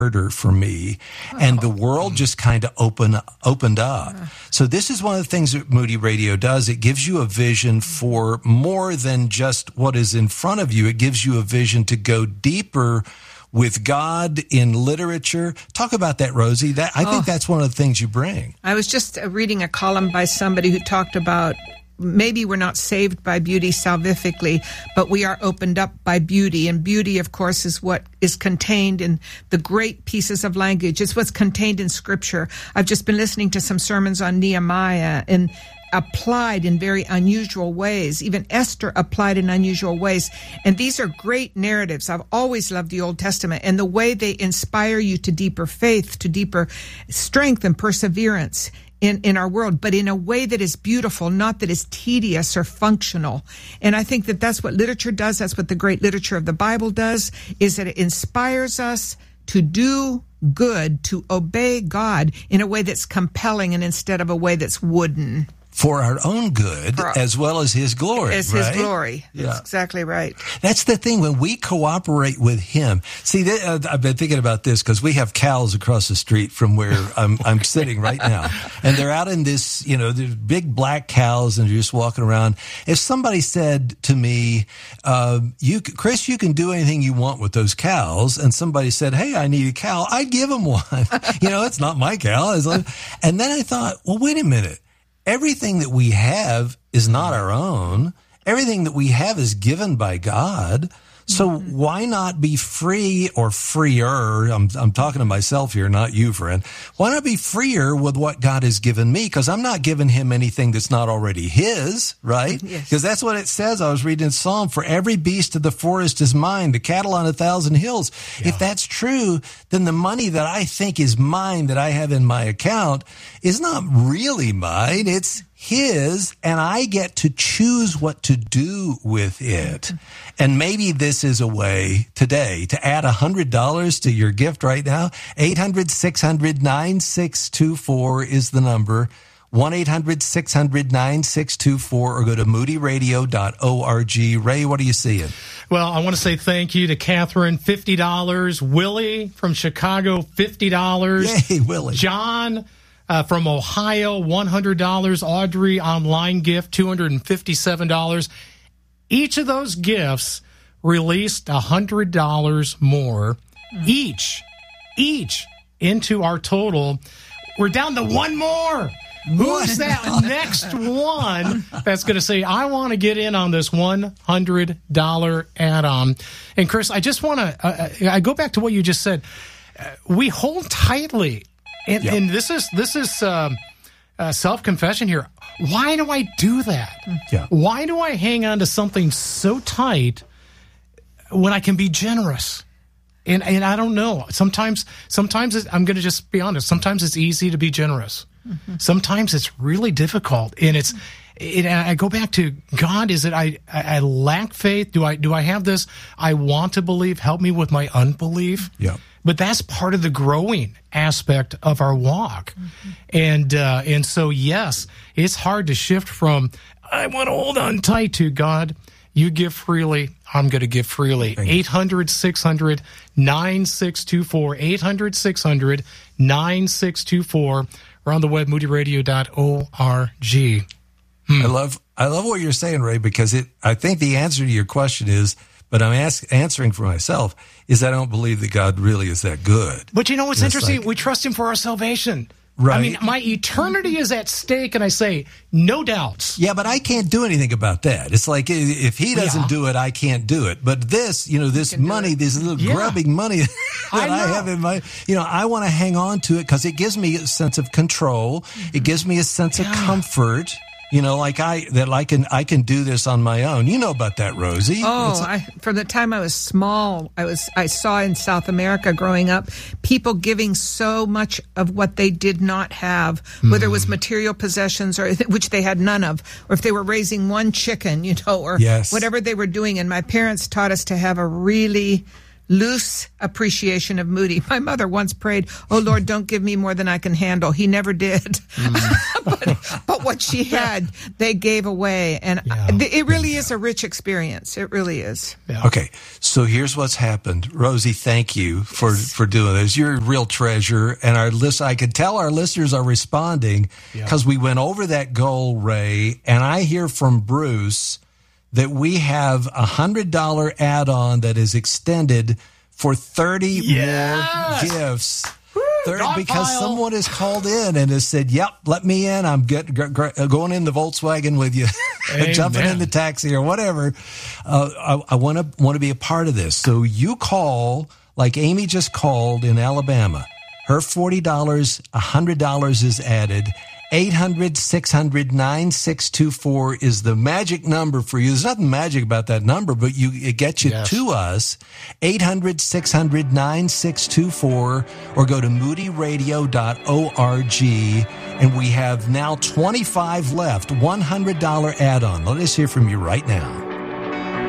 for me, and the world just kind of opened up. So this is one of the things that Moody Radio does. It gives you a vision for more than just what is in front of you. It gives you a vision to go deeper with God in literature. Talk about that, Rosie. I think that's one of the things you bring. I was just reading a column by somebody who talked about maybe we're not saved by beauty salvifically, but we are opened up by beauty. And beauty, of course, is what is contained in the great pieces of language. It's what's contained in Scripture. I've just been listening to some sermons on Nehemiah and applied in very unusual ways. Even Esther applied in unusual ways. And these are great narratives. I've always loved the Old Testament and the way they inspire you to deeper faith, to deeper strength and perseverance in our world, but in a way that is beautiful, not that is tedious or functional. And I think that that's what literature does. That's what the great literature of the Bible does, is that it inspires us to do good, to obey God in a way that's compelling and instead of a way that's wooden. For our own good, as well as His glory. As right? His glory. Yeah. That's exactly right. That's the thing. When we cooperate with Him. See, I've been thinking about this because we have cows across the street from where I'm sitting right now. And they're out in this, they're big black cows and they're just walking around. If somebody said to me, Chris, you can do anything you want with those cows. And somebody said, hey, I need a cow. I'd give them one. It's not my cow. And then I thought, well, wait a minute. Everything that we have is not our own. Everything that we have is given by God. So why not be free or freer? I'm talking to myself here, not you, friend. Why not be freer with what God has given me? Because I'm not giving Him anything that's not already His, right? Yes. Because that's what it says. I was reading in Psalm, for every beast of the forest is mine, the cattle on 1,000 hills. Yeah. If that's true, then the money that I think is mine, that I have in my account, is not really mine. It's His, and I get to choose what to do with it. And maybe this is a way today to add $100 to your gift right now. 800-600-9624 is the number. 1-800-600-9624, or go to moodyradio.org. Ray, what are you seeing? Well, I want to say thank you to Catherine, $50. Willie from Chicago, $50. Yay, Willie. John from Ohio, $100. Audrey, online gift, $257. Each of those gifts released $100 more each into our total. We're down to one more. Who's that next one that's going to say, I want to get in on this $100 add-on? And Chris, I just want to, I go back to what you just said. We hold tightly. And this is self-confession here. Why do I do that? Yeah. Why do I hang on to something so tight when I can be generous? And I don't know. Sometimes I'm going to just be honest. Sometimes it's easy to be generous. Mm-hmm. Sometimes it's really difficult. And I go back to God. Is it I lack faith? Do I have this? I want to believe. Help me with my unbelief. Yeah. But that's part of the growing aspect of our walk. Mm-hmm. And so, yes, it's hard to shift from, I want to hold on tight to God. You give freely, I'm going to give freely. 800-600-9624. 800-600-9624. Or on the web, moodyradio.org. I love what you're saying, Ray, because I think the answer to your question is, but I'm answering for myself, is I don't believe that God really is that good. But you know what's interesting? We trust Him for our salvation. Right. I mean, my eternity is at stake, and I say, no doubts. Yeah, but I can't do anything about that. It's like, if He doesn't do it, I can't do it. But this money, this little grubbing money that I have in my, I want to hang on to it because it gives me a sense of control. Mm-hmm. It gives me a sense of comfort. I can do this on my own. You know about that, Rosie. From the time I was small, I saw in South America growing up, people giving so much of what they did not have, whether it was material possessions or which they had none of, or if they were raising one chicken, or whatever they were doing. And my parents taught us to have a really loose appreciation of Moody. My mother once prayed, "Oh Lord, don't give me more than I can handle." He never did. But what she had, they gave away. And it really is a rich experience. It really is. Yeah. Okay, so here's what's happened. Rosie, thank you for doing this. You're a real treasure, and I could tell our listeners are responding because we went over that goal, Ray, and I hear from Bruce that we have $100 add-on that is extended for 30 more gifts. Because someone has called in and has said, "Yep, let me in. I'm going in the Volkswagen with you, jumping in the taxi or whatever. I want to be a part of this." So you call, like Amy just called in Alabama. Her $40, $100 is added. 800-600-9624 is the magic number for you. There's nothing magic about that number, but it gets you to us. 800-600-9624, or go to moodyradio.org. And we have now 25 left, $100 add-on. Let us hear from you right now.